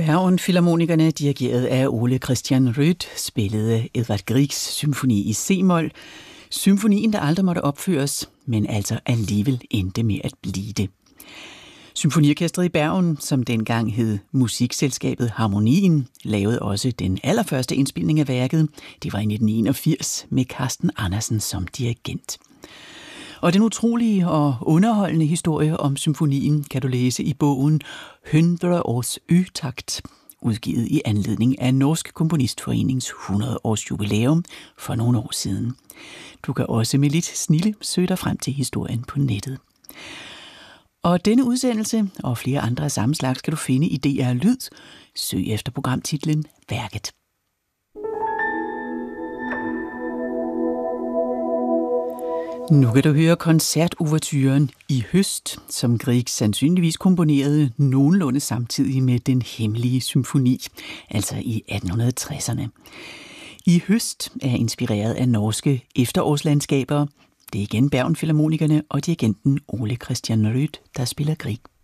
Bergen Filharmonikerne, dirigeret af Ole Christian Rødt, spillede Edvard Griegs symfoni i C-mol. Symfonien, der aldrig måtte opføres, men altså alligevel endte med at blive det. Symfoniorkestret i Bergen, som dengang hed Musikselskabet Harmonien, lavede også den allerførste indspilning af værket. Det var i 1981 med Carsten Andersen som dirigent. Og den utrolige og underholdende historie om symfonien kan du læse i bogen 100 års øtakt, udgivet i anledning af Norsk Komponistforenings 100 års jubilæum for nogle år siden. Du kan også med lidt snilde søge dig frem til historien på nettet. Og denne udsendelse og flere andre af samme slags kan du finde i DR Lyd. Søg efter programtitlen Værket. Nu kan du høre koncertouverturen I høst, som Grieg sandsynligvis komponerede nogenlunde samtidig med Den hemmelige symfoni, altså i 1860'erne. I høst er inspireret af norske efterårslandskaber. Det er igen Bergen Filharmonikerne og dirigenten Ole Christian Rødt, der spiller Grieg.